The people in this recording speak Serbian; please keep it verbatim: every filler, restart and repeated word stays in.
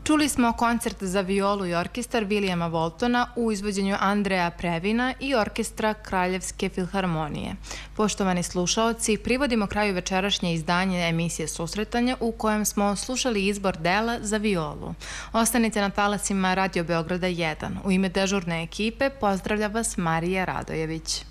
Čuli smo koncert za violu i orkestar Vilijama Voltona u izvođenju Andreja Previna i orkestra Kraljevske filharmonije. Poštovani slušaoci, privodimo kraju večerašnje izdanje emisije Susretanje u kojem smo slušali izbor dela za violu. Ostanite na talasima Radio Beograda jedan. U ime dežurne ekipe pozdravlja vas Marija Radojević.